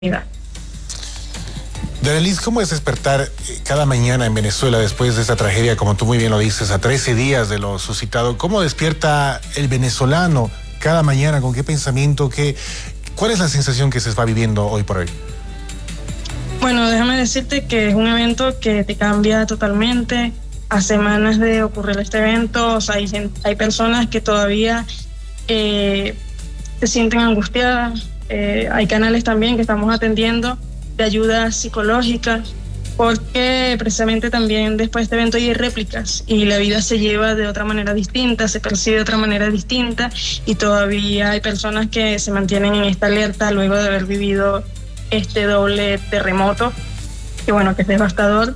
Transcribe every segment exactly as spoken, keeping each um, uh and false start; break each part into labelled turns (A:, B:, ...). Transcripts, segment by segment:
A: Danalis, ¿cómo es despertar cada mañana en Venezuela después de esta tragedia, como tú muy bien lo dices, a trece días de lo suscitado? ¿Cómo despierta el venezolano cada mañana? ¿Con qué pensamiento? Qué, ¿Cuál es la sensación que se va viviendo hoy por hoy?
B: Bueno, déjame decirte que es un evento que te cambia totalmente. A semanas de ocurrir este evento, o sea, hay, hay personas que todavía eh, se sienten angustiadas. Eh, hay canales también que estamos atendiendo de ayuda psicológica, porque precisamente también después de este evento hay réplicas y la vida se lleva de otra manera distinta, se percibe de otra manera distinta, y todavía hay personas que se mantienen en esta alerta luego de haber vivido este doble terremoto, que bueno, que es devastador,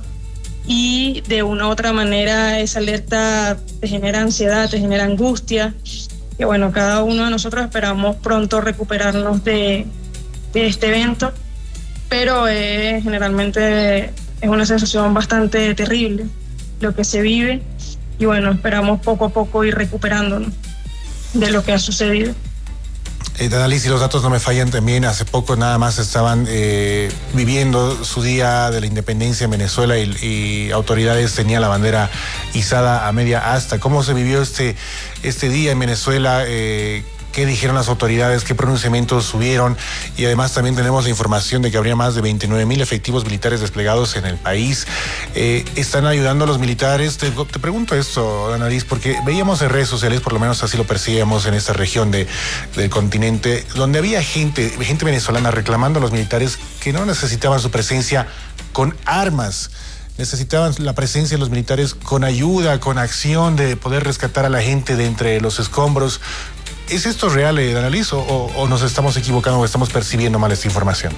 B: y de una u otra manera esa alerta te genera ansiedad, te genera angustia, que bueno, cada uno de nosotros esperamos pronto recuperarnos de, de este evento, pero eh, generalmente es una sensación bastante terrible lo que se vive, y bueno, esperamos poco a poco ir recuperándonos de lo que ha sucedido.
A: Eh, Danalis, si los datos no me fallan también, hace poco nada más estaban eh, viviendo su día de la independencia en Venezuela y, y autoridades tenían la bandera izada a media asta. ¿Cómo se vivió este, este día en Venezuela? Eh, ¿Qué dijeron las autoridades? ¿Qué pronunciamientos subieron? Y además también tenemos la información de que habría más de veintinueve mil efectivos militares desplegados en el país. Eh, ¿Están ayudando a los militares? Te, te pregunto esto, Danalis, porque veíamos en redes sociales, por lo menos así lo percibíamos en esta región de, del continente, donde había gente, gente venezolana reclamando a los militares que no necesitaban su presencia con armas. Necesitaban la presencia de los militares con ayuda, con acción de poder rescatar a la gente de entre los escombros. ¿Es esto real, eh, Danalis, o, o nos estamos equivocando o estamos percibiendo mal esta información?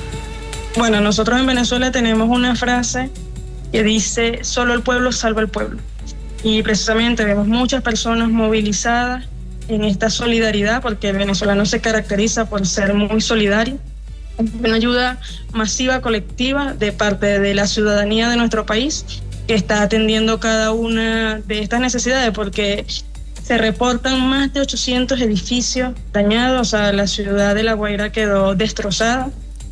B: Bueno, nosotros en Venezuela tenemos una frase que dice: solo el pueblo salva al pueblo. Y precisamente vemos muchas personas movilizadas en esta solidaridad, porque el venezolano se caracteriza por ser muy solidario. Una ayuda masiva, colectiva, de parte de la ciudadanía de nuestro país, que está atendiendo cada una de estas necesidades, porque se reportan más de ochocientos edificios dañados, o sea, la ciudad de La Guaira quedó destrozada.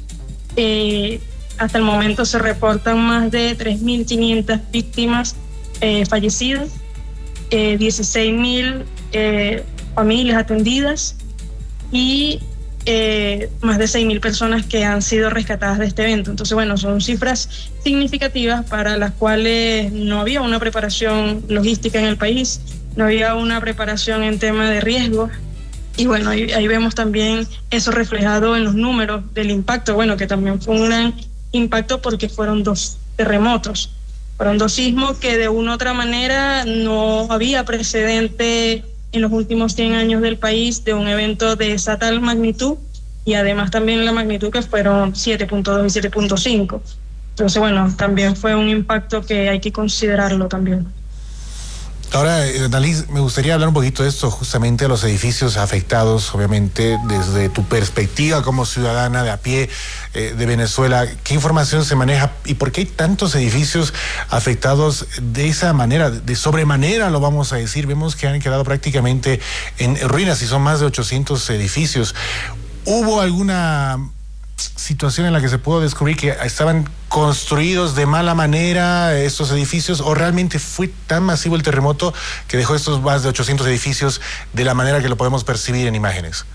B: Eh, hasta el momento se reportan más de tres mil quinientas víctimas eh, fallecidas, eh, dieciséis mil eh, familias atendidas y eh, más de seis mil personas que han sido rescatadas de este evento. Entonces, bueno, son cifras significativas para las cuales no había una preparación logística en el país. No había una preparación en tema de riesgo, y bueno, ahí, ahí vemos también eso reflejado en los números del impacto, bueno, que también fue un gran impacto porque fueron dos terremotos, fueron dos sismos que de una u otra manera no había precedente en los últimos cien años del país de un evento de esa tal magnitud, y además también la magnitud que fueron siete punto dos y siete punto cinco. Entonces, bueno, también fue un impacto que hay que considerarlo también.
A: Ahora, Danalis, me gustaría hablar un poquito de esto, justamente de los edificios afectados, obviamente, desde tu perspectiva como ciudadana de a pie eh, de Venezuela. ¿Qué información se maneja y por qué hay tantos edificios afectados de esa manera, de sobremanera, lo vamos a decir? Vemos que han quedado prácticamente en ruinas y son más de ochocientos edificios. ¿Hubo alguna situación en la que se pudo descubrir que estaban construidos de mala manera estos edificios, o realmente fue tan masivo el terremoto que dejó estos más de ochocientos edificios de la manera que lo podemos percibir en imágenes?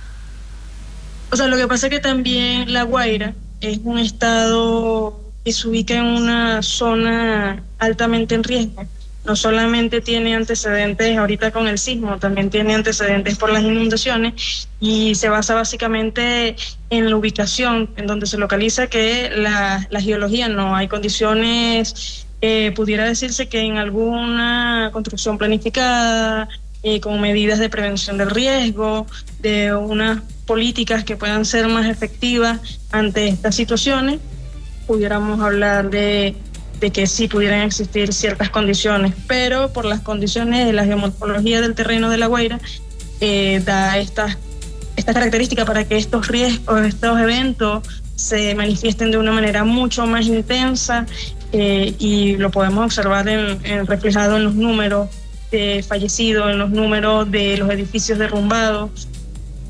B: O sea, lo que pasa es que también La Guaira es un estado que se ubica en una zona altamente en riesgo. No solamente tiene antecedentes ahorita con el sismo, también tiene antecedentes por las inundaciones, y se basa básicamente en la ubicación en donde se localiza, que la, la geología no hay condiciones, eh, pudiera decirse que en alguna construcción planificada, eh, con medidas de prevención del riesgo, de unas políticas que puedan ser más efectivas ante estas situaciones, pudiéramos hablar de de que sí pudieran existir ciertas condiciones, pero por las condiciones de la geomorfología del terreno de La Guaira, eh, da estas esta característica para que estos riesgos, estos eventos se manifiesten de una manera mucho más intensa, eh, y lo podemos observar en, en reflejado en los números de fallecidos, en los números de los edificios derrumbados.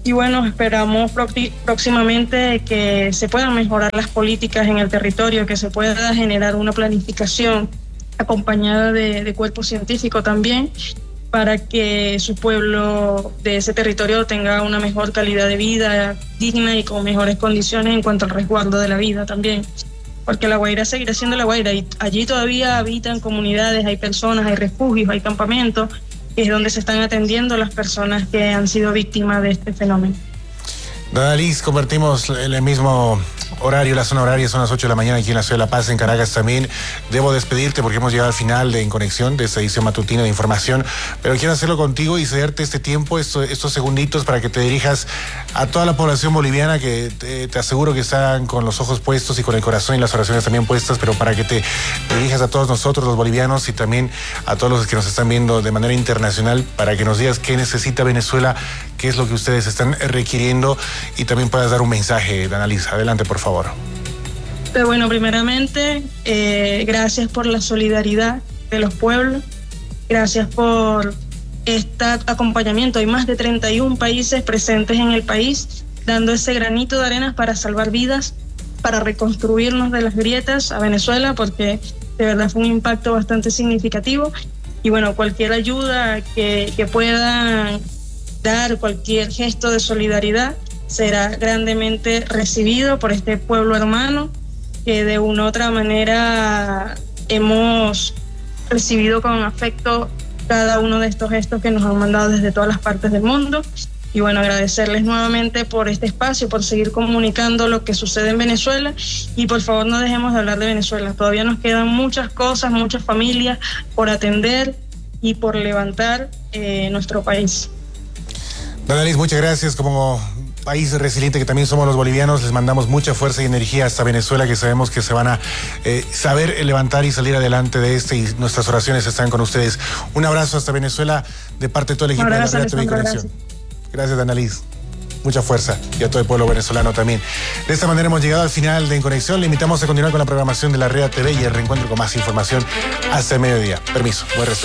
B: Y bueno, esperamos próximamente que se puedan mejorar las políticas en el territorio, que se pueda generar una planificación acompañada de, de cuerpo científico también, para que su pueblo de ese territorio tenga una mejor calidad de vida, digna y con mejores condiciones en cuanto al resguardo de la vida también. Porque La Guaira seguirá siendo La Guaira y allí todavía habitan comunidades, hay personas, hay refugios, hay campamentos, que es donde se están atendiendo las personas que han sido víctimas de este fenómeno.
A: Dannaliz, convertimos en el mismo horario, la zona horaria son las ocho de la mañana aquí en la ciudad de La Paz, en Caracas también. Debo despedirte porque hemos llegado al final de En Conexión, de esta edición matutina de información, pero quiero hacerlo contigo y cederte este tiempo, esto, estos segunditos para que te dirijas a toda la población boliviana que te, te aseguro que están con los ojos puestos y con el corazón y las oraciones también puestas, pero para que te dirijas a todos nosotros los bolivianos y también a todos los que nos están viendo de manera internacional, para que nos digas qué necesita Venezuela, qué es lo que ustedes están requiriendo y también puedas dar un mensaje, Dannaliz. Adelante, por favor.
B: Pero bueno, primeramente, eh, gracias por la solidaridad de los pueblos, gracias por este acompañamiento. Hay más de treinta y un países presentes en el país, dando ese granito de arena para salvar vidas, para reconstruirnos de las grietas a Venezuela, porque de verdad fue un impacto bastante significativo. Y bueno, cualquier ayuda que, que puedan dar, cualquier gesto de solidaridad, será grandemente recibido por este pueblo hermano que de una u otra manera hemos recibido con afecto cada uno de estos gestos que nos han mandado desde todas las partes del mundo. Y bueno, agradecerles nuevamente por este espacio, por seguir comunicando lo que sucede en Venezuela, y por favor no dejemos de hablar de Venezuela. Todavía nos quedan muchas cosas, muchas familias por atender y por levantar eh, nuestro país.
A: Dannaliz, muchas gracias. Como país resiliente que también somos los bolivianos, les mandamos mucha fuerza y energía hasta Venezuela, que sabemos que se van a eh, saber levantar y salir adelante de este, y nuestras oraciones están con ustedes. Un abrazo hasta Venezuela de parte de todo el equipo de la Red T V y Conexión. Gracias, gracias Dannaliz. Mucha fuerza, y a todo el pueblo venezolano también. De esta manera hemos llegado al final de En Conexión. Le invitamos a continuar con la programación de la Red T V y el reencuentro con más información hasta el mediodía. Permiso, buen resto.